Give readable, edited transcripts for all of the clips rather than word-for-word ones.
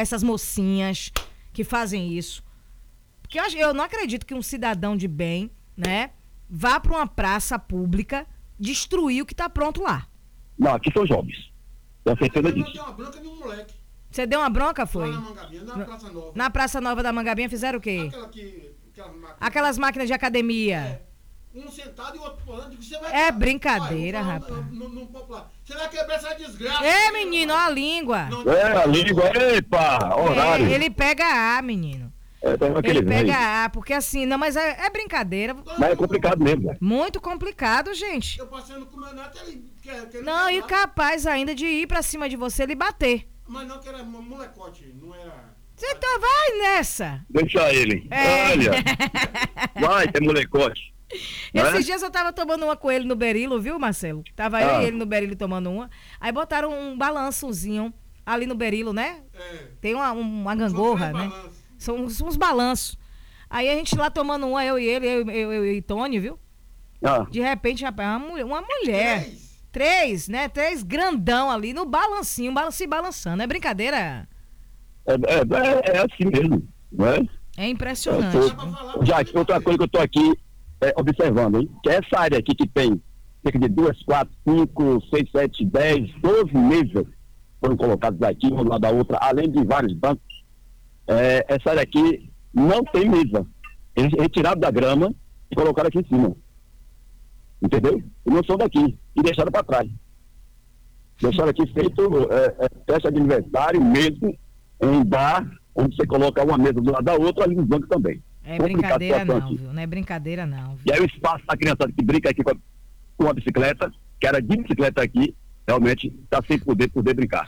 essas mocinhas que fazem isso. Porque eu não acredito que um cidadão de bem, né, vá para uma praça pública destruir o que está pronto lá. Não, aqui são jovens. Eu certeza disso. Eu dei uma bronca de um moleque. Você deu uma bronca, foi? Lá na Mangabinha, na Praça Nova. Na Praça Nova da Mangabinha fizeram o quê? Aquelas máquinas de academia. Um sentado e o outro pulando. Você vai É brincadeira, rapaz. No popular. Você vai quebrar essa desgraça. É, menino, ó a língua. A língua, epa, horário. Ele pega A, menino. Ele pega A, porque assim, não, mas é brincadeira. Mas é complicado mesmo, né? Muito complicado, gente. Eu passando com o meu neto, ele quer não, e capaz ainda de ir pra cima de você e bater. Mas não, que era molecote, não era... Você então vai nessa. Deixa ele. Olha. Vai, é molecote. Esses dias eu tava tomando uma com ele no Berilo, viu, Marcelo? Tava eu e ele no Berilo tomando uma. Aí botaram um balançozinho ali no Berilo, né? Tem uma gangorra, né? São uns balanços. Aí a gente lá tomando uma, eu e ele, eu e Tony, viu? De repente, rapaz, uma mulher. Três grandão ali no balancinho, se balançando. É brincadeira? É assim mesmo, né? É impressionante. Já, outra coisa que eu tô aqui observando, hein? Que essa área aqui que tem cerca de 2, 4, 5, 6, 7, 10, 12 mesas foram colocadas aqui, uma do lado da outra, além de vários bancos. Essa área aqui não tem mesa. Eles retiraram da grama e colocaram aqui em cima. Entendeu? E não são daqui. E deixaram para trás. Deixaram aqui feito festa de aniversário mesmo, em bar, onde você coloca uma mesa do lado da outra, ali no banco também. É brincadeira não, viu? Não é brincadeira não, viu? E aí o espaço da criançada que brinca aqui com a bicicleta, que era de bicicleta aqui, realmente está sem poder brincar.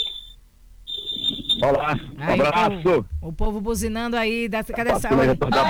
Olá, aí, um abraço. O povo buzinando aí, cadê essa hora?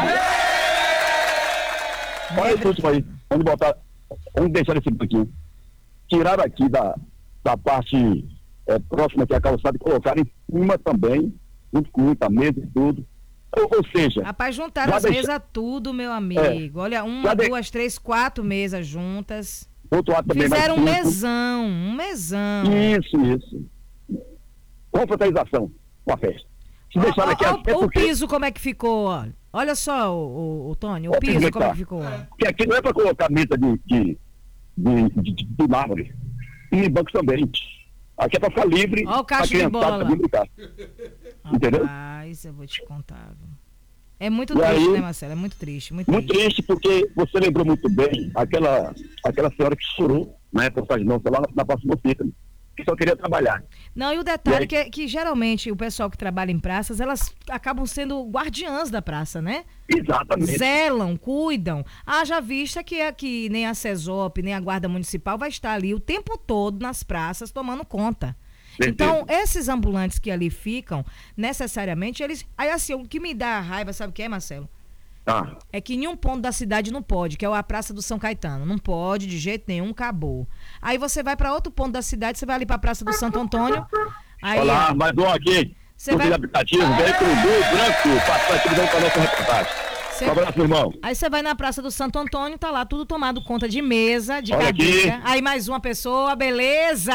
Olha isso aí, vamos deixar esse banquinho. Tiraram aqui da parte próxima que é a calçada e colocaram em cima também, junto com muita mesa e tudo. Ou seja... Rapaz, juntaram as mesas tudo, meu amigo. Olha, uma, duas, três, 4 mesas juntas. Outro lado também. Fizeram um mesão. Isso. Confraternização com a festa. Se deixaram aqui o piso como é que ficou, ó. Olha só, o Tony, o piso como é que ficou. Porque aqui não é para colocar mesa de mármore. E bancos também. Aqui é para ficar livre. Olha o caixa de bola. Entendeu? Rapaz, eu vou te contar. É muito triste, né, Marcelo? É muito triste. Muito triste porque você lembrou muito bem aquela senhora que chorou na reportagem nossa lá na Praça Mofica, que só queria trabalhar. Não, e o detalhe que geralmente o pessoal que trabalha em praças, elas acabam sendo guardiãs da praça, né? Exatamente. Zelam, cuidam. Haja vista que nem a CESOP, nem a Guarda Municipal vai estar ali o tempo todo nas praças tomando conta. Então, esses ambulantes que ali ficam, necessariamente, eles... Aí, assim, o que me dá raiva, sabe o que é, Marcelo? É que em um ponto da cidade não pode, que é a Praça do São Caetano. Não pode, de jeito nenhum, acabou. Aí você vai para outro ponto da cidade, você vai ali para a Praça do Santo Antônio. Aí, olá, mais um aqui. Você vai... aplicativo, veículo branco, passando aqui para nossa reportagem. Um abraço, irmão. Aí você vai na Praça do Santo Antônio, tá lá tudo tomado conta de mesa, de cadeira. Aí mais uma pessoa, beleza!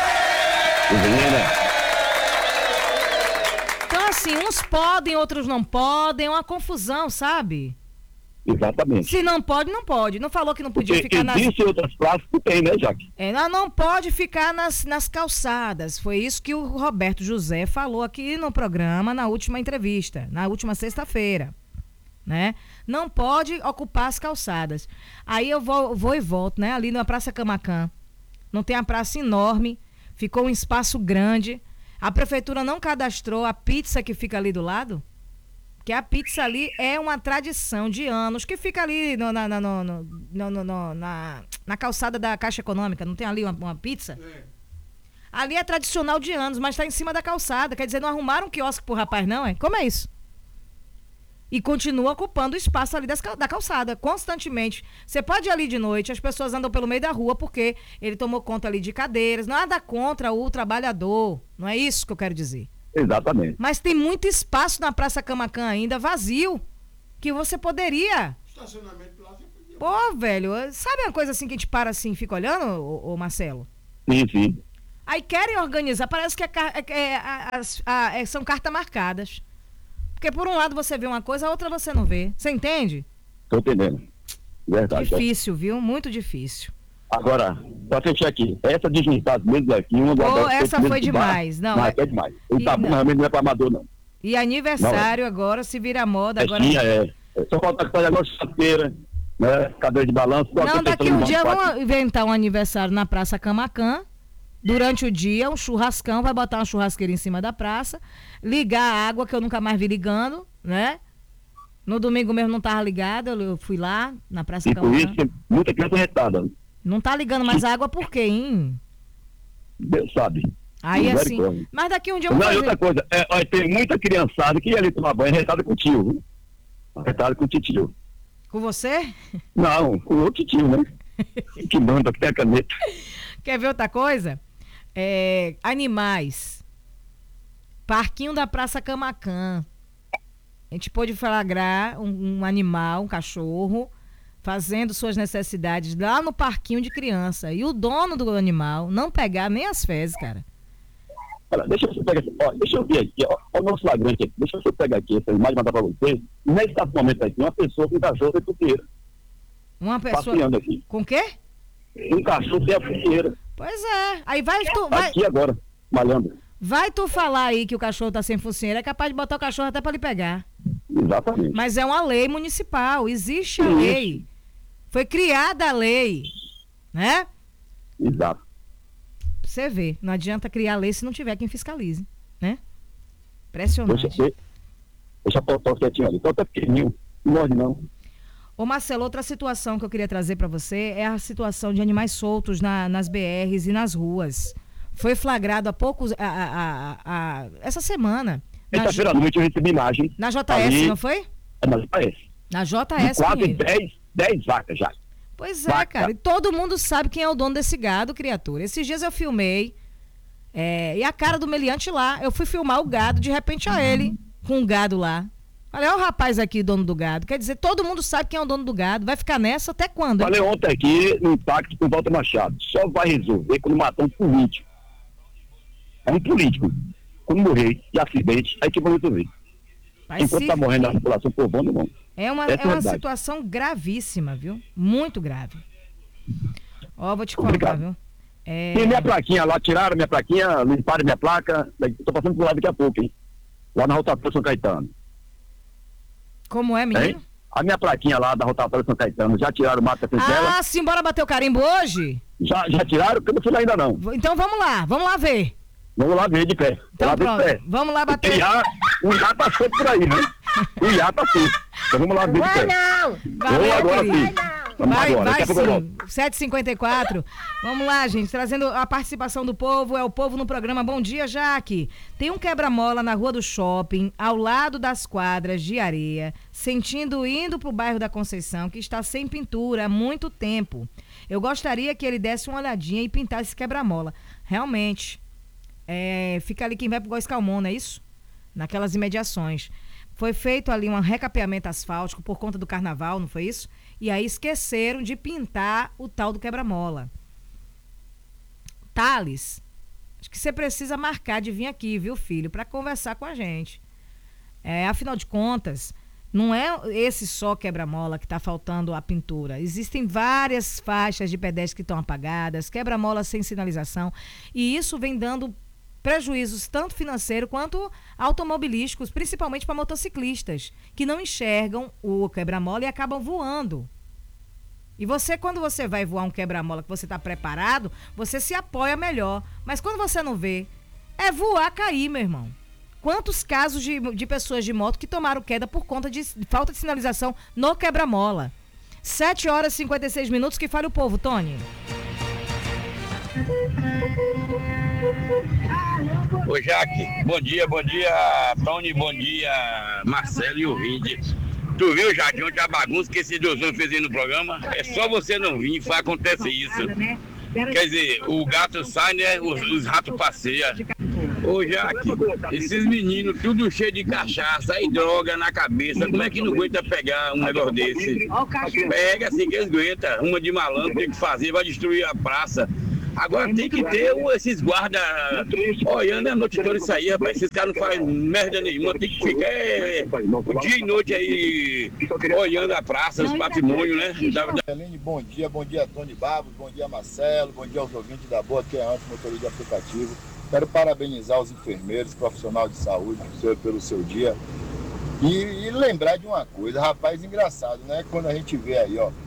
Então, assim, uns podem, outros não podem, é uma confusão, sabe? Exatamente. Se não pode, não pode. Não falou que não podia ficar nas... Existem outras praças que tem, né, Jaque? Não pode ficar nas calçadas. Foi isso que o Roberto José falou aqui no programa, na última entrevista, na última sexta-feira, né? Não pode ocupar as calçadas. Aí eu vou e volto, né? Ali na Praça Camaquã. Não tem a praça enorme, ficou um espaço grande. A prefeitura não cadastrou a pizza que fica ali do lado? Que a pizza ali é uma tradição de anos, que fica ali na calçada da Caixa Econômica, não tem ali uma pizza? Ali é tradicional de anos, mas está em cima da calçada, quer dizer, não arrumaram um quiosque pro rapaz não, é? Como é isso? E continua ocupando o espaço ali da calçada, constantemente. Você pode ir ali de noite, as pessoas andam pelo meio da rua, porque ele tomou conta ali de cadeiras, nada contra o trabalhador, não é isso que eu quero dizer. Exatamente. Mas tem muito espaço na Praça Camaquã ainda, vazio, que você poderia... Estacionamento lá, você podia... Pô, velho, sabe uma coisa assim que a gente para assim e fica olhando, ô Marcelo? Sim. Aí querem organizar, parece que são cartas marcadas. Porque por um lado você vê uma coisa, a outra você não vê. Você entende? Tô entendendo. Verdade. Difícil, viu? Muito difícil. Agora, pra fechar aqui, essa desnitado mesmo aqui, essa foi demais. Não, é demais. O tabu realmente não é pra amador, não. E aniversário agora, se vira moda. Agora... Só falta que fazer agora churrasqueira, né? Cadeira de balanço. Não, daqui um dia vamos inventar um aniversário na Praça Camaquã. Durante o dia, um churrascão, vai botar uma churrasqueira em cima da praça, ligar a água, que eu nunca mais vi ligando, né? No domingo mesmo não tava ligada, eu fui lá na Praça Camaquã. E por isso, muita criança retada. Não tá ligando mais a água por quê, hein? Deus sabe. Aí assim, mas daqui um dia eu vou fazer... fazer... outra coisa, tem muita criançada que ia ali tomar banho retada com o tio, viu? Retada com o tio. Com você? Não, com o outro tio, né? Que manda, que tem a caneta. Quer ver outra coisa? Animais. Parquinho da Praça Camaquã. A gente pôde flagrar um animal, um cachorro, fazendo suas necessidades lá no parquinho de criança. E o dono do animal não pegar nem as fezes, cara. Olha, deixa eu ver aqui, o nosso flagrante aqui. Deixa eu pegar aqui essa imagem e mandar pra vocês. Nesse momento aqui, uma pessoa com um cachorro e fogueira. Uma pessoa... passeando aqui. Com o quê? Um cachorro tem a fogueira. Pois é. Aí vai... Aqui agora, malhando. Vai tu falar aí que o cachorro tá sem focinheira, é capaz de botar o cachorro até pra lhe pegar. Exatamente. Mas é uma lei municipal, existe a lei. Foi criada a lei, né? Exato. Você vê, não adianta criar lei se não tiver quem fiscalize, né? Impressionante. Deixa a quietinho ali, tá pequenininho, não morde não. Ô Marcelo, outra situação que eu queria trazer para você é a situação de animais soltos nas BRs e nas ruas. Foi flagrado há poucos, essa semana. Essa-feira à noite eu recebi imagem. Na JS, ali, não foi? Na JS. Na JS, quase 10 vacas já. Pois é, cara. E todo mundo sabe quem é o dono desse gado, criatura. Esses dias eu filmei, e a cara do meliante lá. Eu fui filmar o gado, de repente a ele, com o gado lá. Olha, o rapaz aqui, dono do gado. Quer dizer, todo mundo sabe quem é o dono do gado. Vai ficar nessa até quando? Falei ontem aqui no impacto com Walter Machado. Só vai resolver quando matar um político. É um político. Quando morrer de acidente, aí que vai resolver. Enquanto tá morrendo a população povando, não. É uma situação gravíssima, viu? Muito grave. Ó, vou te contar, viu? Tem minha plaquinha lá, tiraram minha plaquinha, limparam minha placa. Tô passando por lá daqui a pouco, hein? Lá na rotatória São Caetano. Como é, menino? A minha plaquinha lá da rotatória São Caetano, já tiraram o mato dela? Ah, sim, bora bater o carimbo hoje? Já tiraram? Porque eu não fui lá ainda não. Então vamos lá ver. Vamos lá ver de pé. Então pronto, vamos lá bater. O Iá tá solto por aí, né? O Iá tá solto. Então vamos lá ver de pé. Não! Valeu, agora sim. Vai sim, 7h54. Vamos lá, gente, trazendo a participação do povo, é o povo no programa Bom Dia, Jaque. Tem um quebra-mola na rua do shopping, ao lado das quadras de areia, indo pro bairro da Conceição, que está sem pintura há muito tempo. Eu gostaria que ele desse uma olhadinha e pintasse esse quebra-mola. Realmente, fica ali quem vai pro Góis Calmon, não é isso? Naquelas imediações. Foi feito ali um recapeamento asfáltico por conta do carnaval, não foi isso? E aí esqueceram de pintar o tal do quebra-mola. Thales, acho que você precisa marcar de vir aqui, viu, filho, para conversar com a gente. Afinal de contas, não é esse só quebra-mola que está faltando a pintura. Existem várias faixas de pedestre que estão apagadas, quebra-mola sem sinalização, e isso vem dando prejuízos tanto financeiros quanto automobilísticos, principalmente para motociclistas, que não enxergam o quebra-mola e acabam voando. E você, quando você vai voar um quebra-mola que você está preparado, você se apoia melhor. Mas quando você não vê, é voar, cair, meu irmão. Quantos casos de pessoas de moto que tomaram queda por conta de falta de sinalização no quebra-mola? 7h56, que fale o povo, Tony. Ô Jaque, bom dia, Tony, bom dia, Marcelo e o Vinde. Tu viu, Jaque, ontem a bagunça que esses dois homens fizeram no programa? É só você não vir, vai acontecer isso. Quer dizer, o gato sai, né, os ratos passeiam. Ô Jaque, esses meninos tudo cheio de cachaça e droga na cabeça, como é que não aguenta pegar um negócio desse? Pega assim que eles aguentam, uma de malandro tem que fazer, vai destruir a praça. Agora tem que ter esses guardas olhando a noite toda isso aí, rapaz. Esses caras não fazem merda nenhuma, tem que ficar dia e noite aí olhando a praça, os patrimônios, né? Aline, bom dia Tony Barros, bom dia Marcelo, bom dia aos ouvintes da Boa, que é antes motorista de aplicativo. Quero parabenizar os enfermeiros, profissionais de saúde, pelo seu dia. E lembrar de uma coisa, rapaz, engraçado, né? Quando a gente vê aí, ó,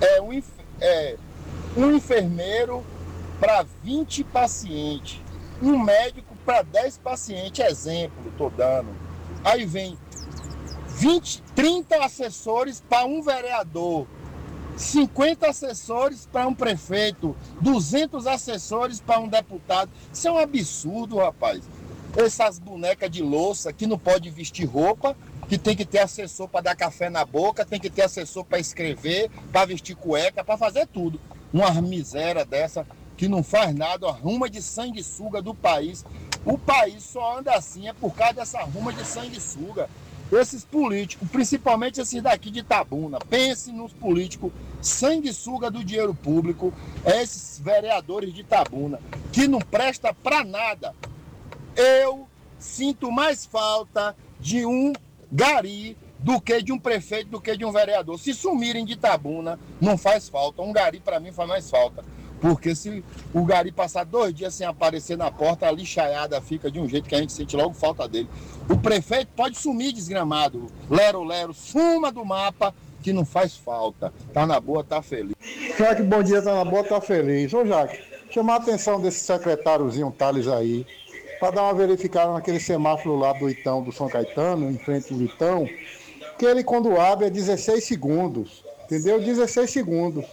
um enfermeiro para 20 pacientes, um médico para 10 pacientes, exemplo, tô dando. Aí vem 30 assessores para um vereador, 50 assessores para um prefeito, 200 assessores para um deputado. Isso é um absurdo, rapaz. Essas bonecas de louça que não pode vestir roupa, que tem que ter assessor para dar café na boca, tem que ter assessor para escrever, para vestir cueca, para fazer tudo. Uma miséria dessa que não faz nada, uma ruma de sanguessuga do país. O país só anda assim, é por causa dessa ruma de sanguessuga. Esses políticos, principalmente esses daqui de Itabuna, pense nos políticos sanguessuga do dinheiro público, esses vereadores de Itabuna, que não presta para nada. Eu sinto mais falta de um gari do que de um prefeito, do que de um vereador. Se sumirem de Itabuna, não faz falta. Um gari, para mim, faz mais falta. Porque se o gari passar 2 dias sem aparecer na porta, a lixaiada fica de um jeito que a gente sente logo falta dele. O prefeito pode sumir desgramado. Lero, suma do mapa, que não faz falta. Tá na boa, tá feliz. Jaque, bom dia, tá na boa, tá feliz. Ô, Jaque, chamar a atenção desse secretáriozinho Thales aí, para dar uma verificada naquele semáforo lá do Itão, do São Caetano, em frente ao Itão, que ele, quando abre, é 16 segundos. Entendeu? 16 segundos.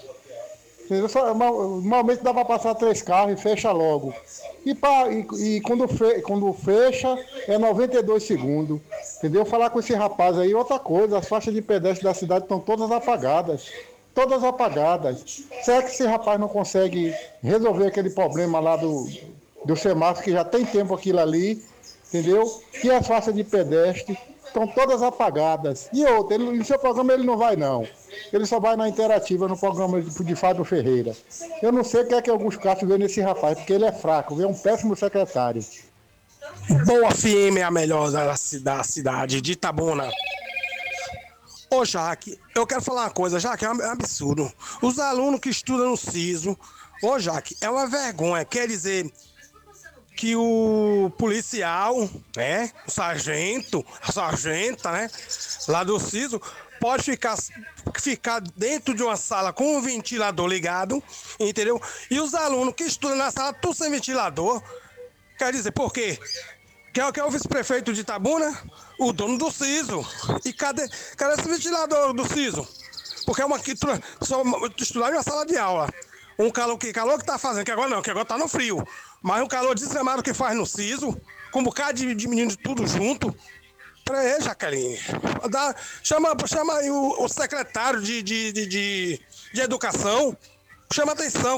Normalmente dá para passar 3 carros e fecha logo. E quando fecha é 92 segundos. Entendeu? Falar com esse rapaz aí, outra coisa, as faixas de pedestre da cidade estão todas apagadas. Todas apagadas. Será que esse rapaz não consegue resolver aquele problema lá do semáforo, que já tem tempo aquilo ali, entendeu? E as faixas de pedestre estão todas apagadas. E outra, no seu programa ele não vai não. Ele só vai na Interativa, no programa de Fábio Ferreira. Eu não sei o que é que alguns casos vê nesse rapaz, porque ele é fraco, é um péssimo secretário. Boa FM é a melhor da cidade de Itabuna. Ô Jaque, eu quero falar uma coisa, Jaque, é um absurdo. Os alunos que estudam no SISO, ô Jaque, é uma vergonha, quer dizer que o policial, né, o sargento, a sargenta, né, lá do SISO, pode ficar dentro de uma sala com um ventilador ligado, entendeu? E os alunos que estudam na sala, tudo sem ventilador. Quer dizer, por quê? Quem é o vice-prefeito de Itabuna? O dono do SISO. E cadê esse ventilador do SISO? Porque é uma que só estudar em uma sala de aula. Um calor que tá fazendo, que agora não, que agora tá no frio. Mas um calor desgramado que faz no SISO, com um bocado de meninos tudo junto. Peraí, Jaqueline. Chama aí o secretário de educação. Chama atenção.